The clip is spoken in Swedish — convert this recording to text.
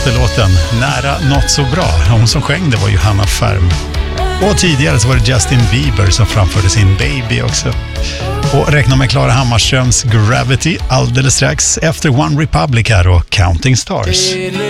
heter låten Nära något så bra. Hon som sjöng det var ju Hanna Färm. Och tidigare så var det Justin Bieber som framförde sin Baby också. Och räkna med Klara Hammarströms Gravity alldeles strax efter One Republic här och Counting Stars.